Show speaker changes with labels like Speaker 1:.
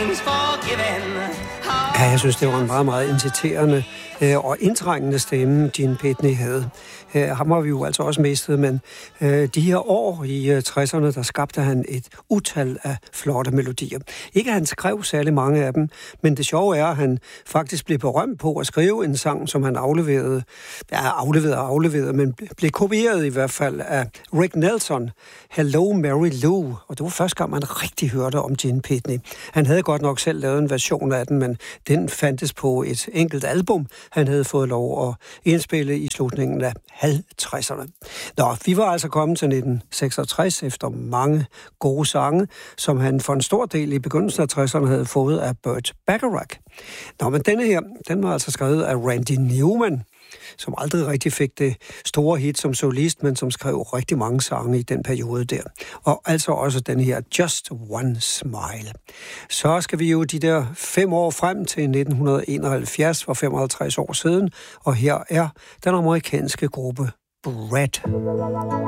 Speaker 1: everything's forgiven.
Speaker 2: Ja, jeg synes, det var en meget, meget inciterende og indtrængende stemme, Gene Pitney havde. Ham har vi jo altså også mistet, men de her år i 60'erne, der skabte han et utal af flotte melodier. Ikke at han skrev særlig mange af dem, men det sjove er, at han faktisk blev berømt på at skrive en sang, som han afleverede, men blev kopieret i hvert fald af Rick Nelson, Hello Mary Lou, og det var første gang, man rigtig hørte om Gene Pitney. Han havde godt nok selv lavet en version af den, men den fandtes på et enkelt album, han havde fået lov at indspille i slutningen af 50'erne. Nå, vi var altså kommet til 1966 efter mange gode sange, som han for en stor del i begyndelsen af 60'erne havde fået af Burt Bacharach. Nå, men denne her, den var altså skrevet af Randy Newman, som aldrig rigtig fik det store hit som solist, men som skrev rigtig mange sange i den periode der. Og altså også den her Just One Smile. Så skal vi jo de der 5 år frem til 1971, for 55 år siden, og her er den amerikanske gruppe Bread.